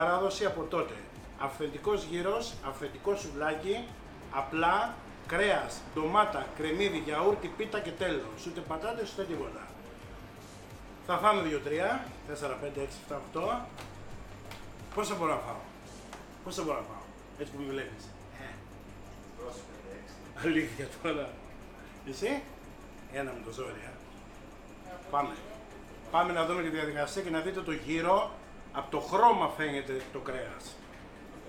Παράδοση από τότε. Αυθεντικός γύρος, αυθεντικό σουβλάκι, απλά κρέας, ντομάτα, κρεμμύδι, γιαούρτι, πίτα και τέλος. Ούτε πατάτες, ούτε τίποτα. Θα φάμε 2-3, 4, 5, 6, 7, 8. Πόσα μπορώ να φάω? Πόσα μπορώ να φάω? Έτσι που με βλέπεις. Αλήθεια τώρα. Εσύ? Ένα με το ζόρι, Πάμε. Πάμε να δούμε τη διαδικασία και να δείτε το γύρο. Από το χρώμα φαίνεται το κρέας.